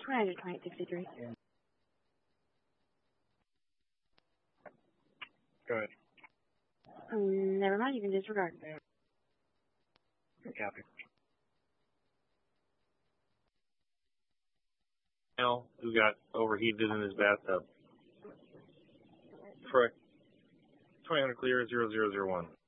22863. Go ahead. Never mind, you can disregard. Copy. Male who got overheated in his bathtub. Troy. 2000 clear 0001.